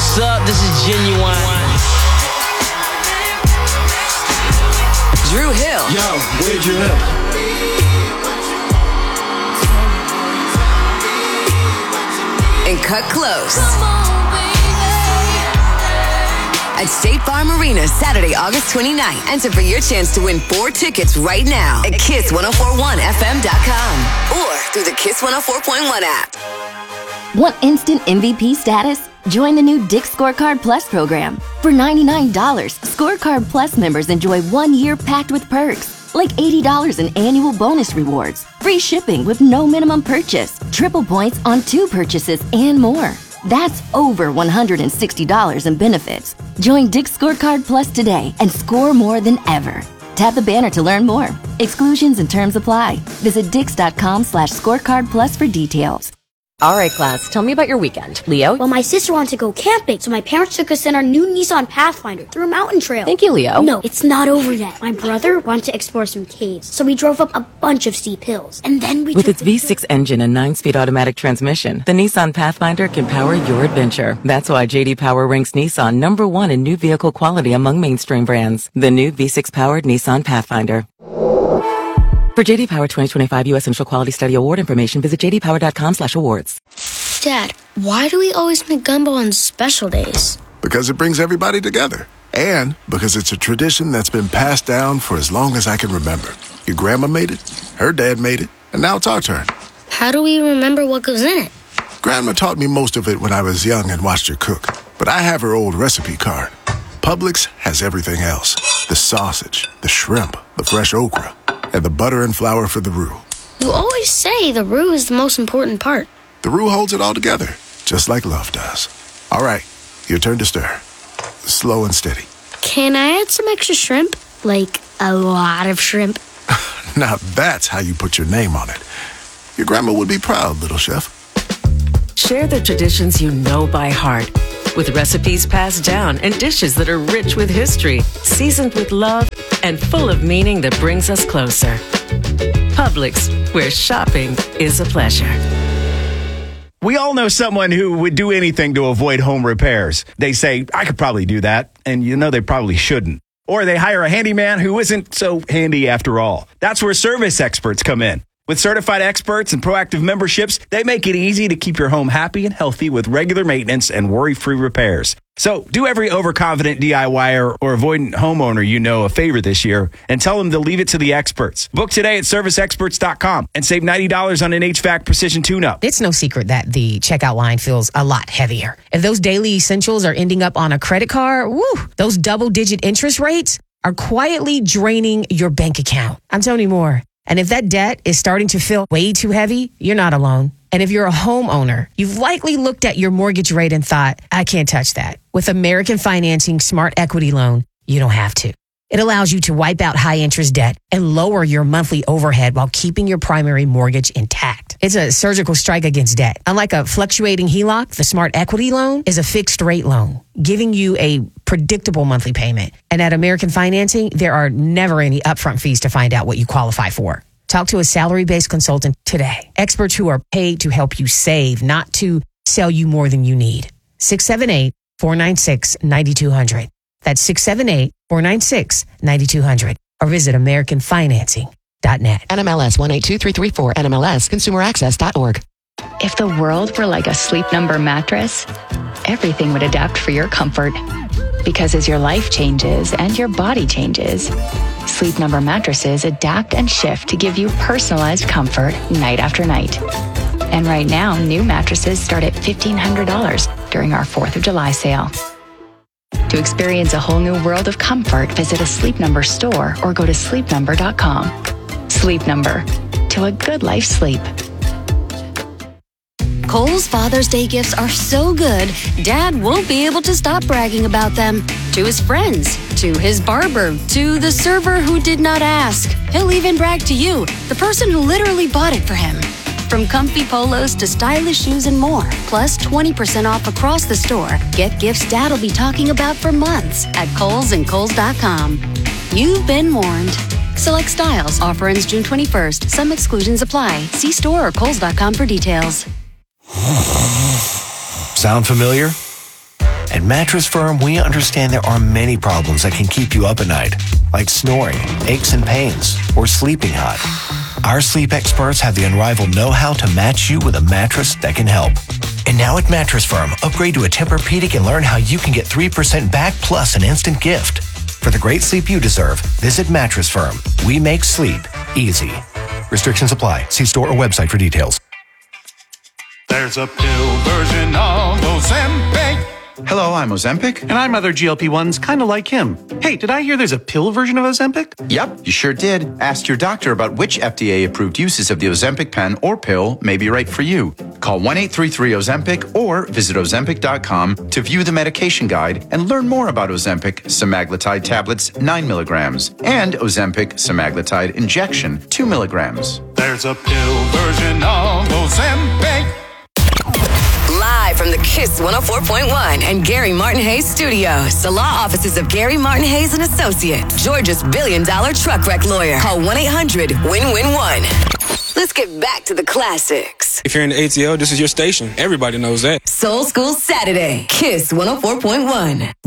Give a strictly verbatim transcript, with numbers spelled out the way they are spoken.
What's up? This is Genuine. Drew Hill. Yo, where'd you live? And cut close. At State Farm Arena, Saturday, August twenty-ninth. Enter for your chance to win four tickets right now at kiss ten forty-one f m dot com or through the Kiss one oh four point one app. Want instant M V P status? Join the new Dick's Scorecard Plus program. For ninety-nine dollars, Scorecard Plus members enjoy one year packed with perks, like eighty dollars in annual bonus rewards, free shipping with no minimum purchase, triple points on two purchases, and more. That's over one hundred sixty dollars in benefits. Join Dick's Scorecard Plus today and score more than ever. Tap the banner to learn more. Exclusions and terms apply. Visit dix.com slash scorecard plus for details. All right, class, tell me about your weekend. Leo? Well, my sister wanted to go camping, so my parents took us in our new Nissan Pathfinder through a mountain trail. Thank you, Leo. No, it's not over yet. My brother wanted to explore some caves, so we drove up a bunch of steep hills. And then we With its V six engine and nine-speed automatic transmission, the Nissan Pathfinder can power your adventure. That's why J D Power ranks Nissan number one in new vehicle quality among mainstream brands. The new V six-powered Nissan Pathfinder. For J D Power twenty twenty-five U S Central Quality Study Award information, visit j d power dot com slash awards. Dad, why do we always make gumbo on special days? Because it brings everybody together. And because it's a tradition that's been passed down for as long as I can remember. Your grandma made it, her dad made it, and now it's our turn. How do we remember what goes in it? Grandma taught me most of it when I was young and watched her cook. But I have her old recipe card. Publix has everything else. The sausage, the shrimp, the fresh okra, and the butter and flour for the roux. You always say the roux is the most important part. The roux holds it all together, just like love does. All right, your turn to stir. Slow and steady. Can I add some extra shrimp? Like, a lot of shrimp? Now that's how you put your name on it. Your grandma would be proud, little chef. Share the traditions you know by heart, with recipes passed down and dishes that are rich with history, seasoned with love, and full of meaning that brings us closer. Publix, where shopping is a pleasure. We all know someone who would do anything to avoid home repairs. They say, I could probably do that, and you know they probably shouldn't. Or they hire a handyman who isn't so handy after all. That's where service experts come in. With certified experts and proactive memberships, they make it easy to keep your home happy and healthy with regular maintenance and worry-free repairs. So do every overconfident DIYer or avoidant homeowner you know a favor this year and tell them to leave it to the experts. Book today at service experts dot com and save ninety dollars on an H V A C Precision Tune-Up. It's no secret that the checkout line feels a lot heavier. If those daily essentials are ending up on a credit card, woo, those double-digit interest rates are quietly draining your bank account. I'm Tony Moore. And if that debt is starting to feel way too heavy, you're not alone. And if you're a homeowner, you've likely looked at your mortgage rate and thought, I can't touch that. With American Financing Smart Equity Loan, you don't have to. It allows you to wipe out high interest debt and lower your monthly overhead while keeping your primary mortgage intact. It's a surgical strike against debt. Unlike a fluctuating H E L O C, the Smart Equity Loan is a fixed rate loan, giving you a predictable monthly payment. And at American Financing, there are never any upfront fees to find out what you qualify for. Talk to a salary-based consultant today. Experts who are paid to help you save, not to sell you more than you need. six seven eight, four nine six, nine two zero zero. That's six seven eight, four nine six, nine two zero zero. Or visit american financing dot net. N M L S one eight two three three four, N M L S consumer access dot org. If the world were like a Sleep Number mattress, everything would adapt for your comfort. Because as your life changes and your body changes, Sleep Number mattresses adapt and shift to give you personalized comfort night after night. And right now, new mattresses start at fifteen hundred dollars during our fourth of July sale. To experience a whole new world of comfort, visit a Sleep Number store or go to sleep number dot com. Sleep Number. To a good life sleep. Kohl's Father's Day gifts are so good, Dad won't be able to stop bragging about them. To his friends, to his barber, to the server who did not ask. He'll even brag to you, the person who literally bought it for him. From comfy polos to stylish shoes and more, plus twenty percent off across the store. Get gifts Dad'll be talking about for months at Kohl's and Kohl's dot com. You've been warned. Select styles. Offer ends June twenty-first. Some exclusions apply. See store or Kohl's dot com for details. Sound familiar? At Mattress Firm, we understand there are many problems that can keep you up at night, like snoring, aches and pains, or sleeping hot. Our sleep experts have the unrivaled know-how to match you with a mattress that can help. And now at Mattress Firm, upgrade to a Tempur-Pedic and learn how you can get three percent back plus an instant gift. For the great sleep you deserve, visit Mattress Firm. We make sleep easy. Restrictions apply. See store or website for details. There's a pill version of Ozempic. Hello, I'm Ozempic. And I'm other G L P ones kind of like him. Hey, did I hear there's a pill version of Ozempic? Yep, you sure did. Ask your doctor about which F D A-approved uses of the Ozempic pen or pill may be right for you. Call one eight three three Ozempic or visit Ozempic dot com to view the medication guide and learn more about Ozempic semaglutide tablets nine milligrams and Ozempic semaglutide injection two milligrams. There's a pill version of Ozempic. Live from the Kiss one oh four point one and Gary Martin Hayes studios, the law offices of Gary Martin Hayes and Associates, Georgia's billion dollar truck wreck lawyer. Call one eight hundred win win one. Let's get back to the classics. If you're in the A T L, this is your station. Everybody knows that. Soul School Saturday, Kiss one oh four point one.